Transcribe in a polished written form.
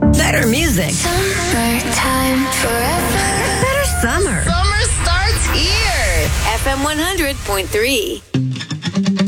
Better music. Summertime forever. Better summer. Summer starts here. FM 100.3.